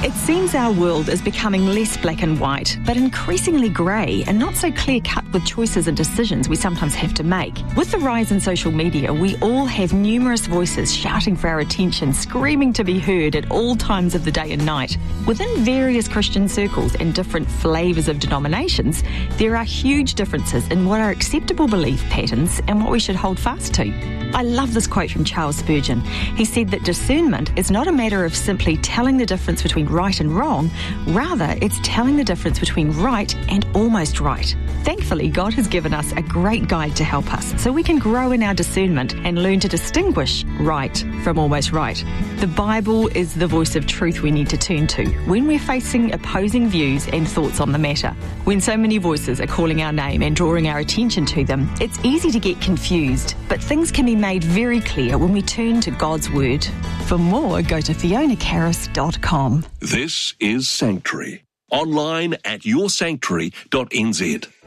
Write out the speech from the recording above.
It seems our world is becoming less black and white, but increasingly grey and not so clear-cut with choices and decisions we sometimes have to make. With the rise in social media, we all have numerous voices shouting for our attention, screaming to be heard at all times of the day and night. Within various Christian circles and different flavours of denominations, there are huge differences in what are acceptable belief patterns and what we should hold fast to. I love this quote from Charles Spurgeon. He said that discernment is not a matter of simply telling the difference between right and wrong, rather it's telling the difference between right and almost right. Thankfully, God has given us a great guide to help us so we can grow in our discernment and learn to distinguish right from almost right. The Bible is the voice of truth we need to turn to when we're facing opposing views and thoughts on the matter. When so many voices are calling our name and drawing our attention to them, it's easy to get confused, but things can be made very clear when we turn to God's Word. For more, go to fionacarris.com. This is Sanctuary. Online at yoursanctuary.nz.